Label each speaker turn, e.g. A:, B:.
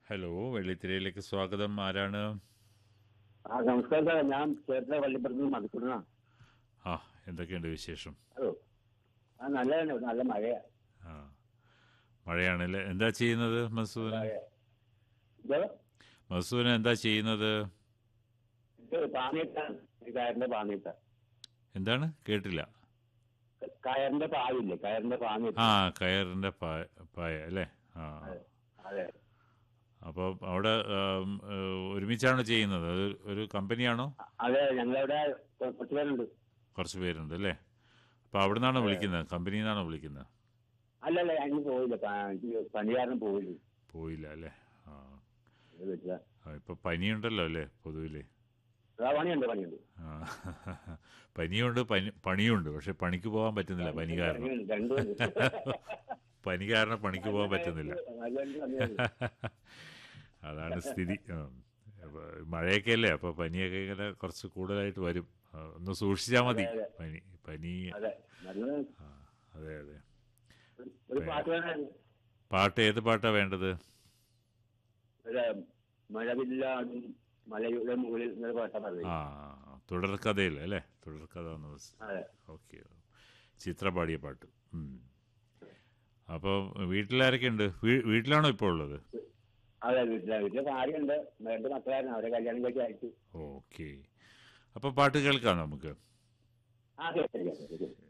A: Hello, വെള്ളിത്തിരയിലേക്ക് സ്വാഗതം. ആരാണ്?
B: നമസ്കാരം സാർ. ഞാൻ ചേർത്തല പള്ളിപ്പുറത്ത് മധുക്കുടനാ.
A: ആ, എന്തൊക്കെയുണ്ട് വിശേഷം?
B: ഹലോ. നല്ലതന്നെ, നല്ല മഴയാ.
A: ആ, മഴയാണല്ലേ. എന്താ ചെയ്യുന്നത്
B: നല്ല
A: മസൂന്?
B: മഴയാ. ഇത്
A: മസൂന് എന്താ ചെയ്യുന്നത്?
B: ഇത് പാനീട്ടാണ്. കയറിന്റെ പാനീട്ട.
A: എന്താണ് കേട്ടില്ല?
B: കയറിന്റെ പാവില്ലേ, കയറിന്റെ
A: ആ,
B: പാനീട്ട്.
A: കയറിൻ്റെ പായ അല്ലേ? ആ,
B: അതെ അതെ
A: അപ്പോൾ അവിടെ ഒരുമിച്ചാണോ ചെയ്യുന്നത്? അത് ഒരു കമ്പനിയാണോ?
B: അതെ, ഞങ്ങളവിടെ കുറച്ച് പേരുണ്ട്.
A: കുറച്ച് പേരുണ്ട് അല്ലേ? അപ്പോൾ അവിടെ നിന്നാണോ
B: അതെ.
A: വിളിക്കുന്നത്? കമ്പനിയിൽ നിന്നാണോ വിളിക്കുന്നത്?
B: അല്ലല്ല, ഞങ്ങൾ പോയില്ല. പണിക്കാരനും പോയില്ല.
A: പോയില്ല അല്ലേ? ആ,
B: ഇത് വെച്ചാ
A: ഇപ്പോൾ പനിയുണ്ടല്ലോ അല്ലേ പൊതുവിൽ?
B: പണിയുണ്ട്, പണിയുണ്ട്.
A: ആ, പനിയുണ്ട്, പണിയുണ്ട്. പക്ഷെ പണിക്ക് പോകാൻ പറ്റുന്നില്ല പനി കാരണം.
B: പണിയുണ്ട്, രണ്ടുമുണ്ട്.
A: പനി കാരണം പണിക്ക് പോകാൻ പറ്റുന്നില്ല.
B: നല്ല പണിയുണ്ട്.
A: അതാണ് സ്ഥിതി. അപ്പൊ മഴയൊക്കെ അല്ലേ, അപ്പോൾ പനിയൊക്കെ ഇങ്ങനെ കുറച്ച് കൂടുതലായിട്ട് വരും. ഒന്ന് സൂക്ഷിച്ചാൽ
B: അതെ
A: മതി.
B: അതെ
A: പനി.
B: അതെ. നല്ല
A: ആ, അതെ അതെ.
B: ഒരു പാട്ട് വേണമായിരുന്നു.
A: പാട്ട് ഏത് പാട്ടാണ് വേണ്ടത്?
B: ഒരു മഴവില്ലാടും മലയുടെ മുകളിൽ എന്നൊരു പാട്ടാ പറഞ്ഞത്.
A: ആ, തുടർക്കഥയിൽ അല്ലേ? തുടർക്കഥ
B: അതെ
A: ഓക്കെ. ചിത്ര പാടിയ പാട്ട്. അപ്പോൾ വീട്ടിലാരൊക്കെ ഉണ്ട്? വീട്ടിലാണോ ഇപ്പോൾ ഉള്ളത്?
B: അതെ, വീട്ടിലെ ഭാര്യയുണ്ട്, രണ്ട് മക്കളായിരുന്നു, അവരെ കല്യാണം കഴിച്ച് അയച്ചു.
A: ഓക്കെ. അപ്പോൾ പാട്ട് കേൾക്കാം നമുക്ക്.
B: ആ, ശരി ശരി ശരി.